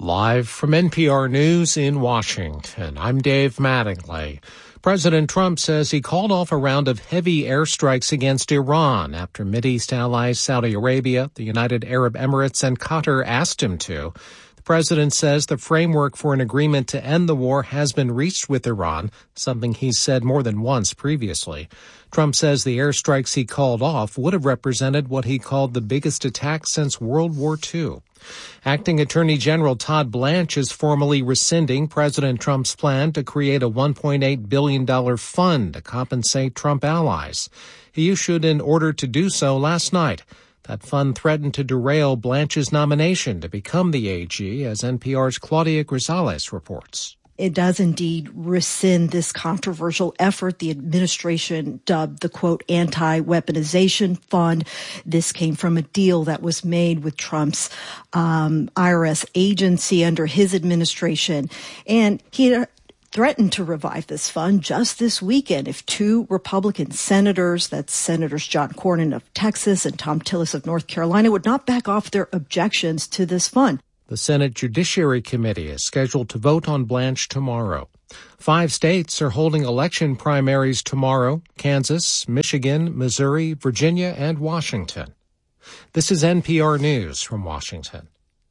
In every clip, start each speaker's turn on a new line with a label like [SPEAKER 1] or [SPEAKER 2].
[SPEAKER 1] Live from NPR News in Washington, I'm Dave Mattingly. President Trump says he called off a round of heavy airstrikes against Iran after Mideast allies Saudi Arabia, the United Arab Emirates, and Qatar asked him to. The president says the framework for an agreement to end the war has been reached with Iran, something he's said more than once previously. Trump says the airstrikes he called off would have represented what he called the biggest attack since World War II. Acting Attorney General Todd Blanche is formally rescinding President Trump's plan to create a $1.8 billion fund to compensate Trump allies. He issued an order to do so last night. That fund threatened to derail Blanche's nomination to become the AG, as NPR's Claudia Grisales reports.
[SPEAKER 2] It does indeed rescind this controversial effort the administration dubbed the, quote, anti-weaponization fund. This came from a deal that was made with Trump's IRS agency under his administration. And he threatened to revive this fund just this weekend if two Republican senators, that's Senators John Cornyn of Texas and Thom Tillis of North Carolina, would not back off their objections to this fund.
[SPEAKER 1] The Senate Judiciary Committee is scheduled to vote on Blanche tomorrow. 5 states are holding election primaries tomorrow: Kansas, Michigan, Missouri, Virginia, and Washington. This is NPR News from Washington.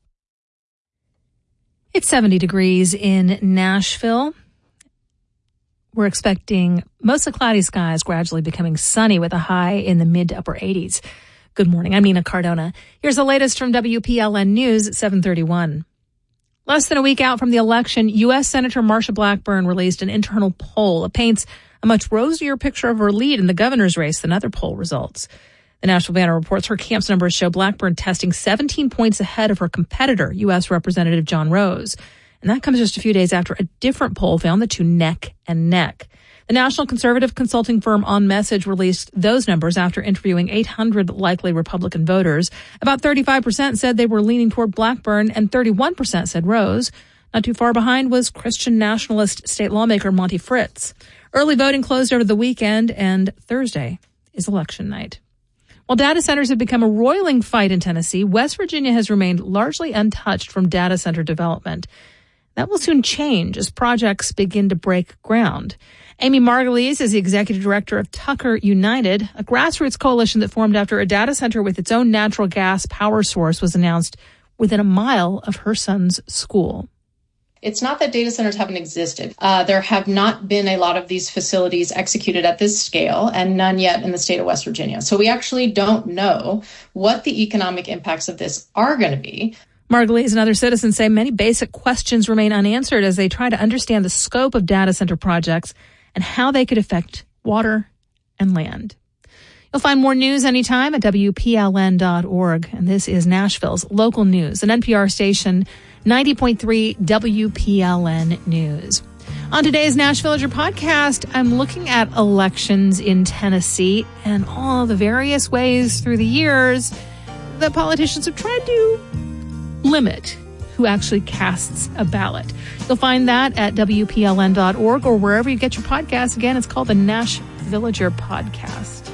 [SPEAKER 3] It's 70 degrees in Nashville. We're expecting mostly cloudy skies gradually becoming sunny with a high in the mid to upper 80s. Good morning. I'm Nina Cardona. Here's the latest from WPLN News at 7:31. Less than a week out from the election, U.S. Senator Marsha Blackburn released an internal poll that paints a much rosier picture of her lead in the governor's race than other poll results. The Nashville Banner reports her camp's numbers show Blackburn testing 17 points ahead of her competitor, U.S. Representative John Rose. And that comes just a few days after a different poll found the two neck and neck. The national conservative consulting firm On Message released those numbers after interviewing 800 likely Republican voters. About 35% said they were leaning toward Blackburn and 31% said Rose. Not too far behind was Christian nationalist state lawmaker Monty Fritz. Early voting closed over the weekend, and Thursday is election night. While data centers have become a roiling fight in Tennessee, West Virginia has remained largely untouched from data center development. That will soon change as projects begin to break ground. Amy Margulies is the executive director of Tucker United, a grassroots coalition that formed after a data center with its own natural gas power source was announced within a mile of her son's school.
[SPEAKER 4] It's not that data centers haven't existed. There have not been a lot of these facilities executed at this scale, and none yet in the state of West Virginia. So we actually don't know what the economic impacts of this are going to be.
[SPEAKER 3] Margulies and other citizens say many basic questions remain unanswered as they try to understand the scope of data center projects and how they could affect water and land. You'll find more news anytime at WPLN.org. And this is Nashville's local news, an NPR station, 90.3 WPLN News. On today's Nashville Villager podcast, I'm looking at elections in Tennessee and all the various ways through the years that politicians have tried to limit who actually casts a ballot. You'll find that at WPLN.org or wherever you get your podcasts. Again, it's called the Nash Villager Podcast.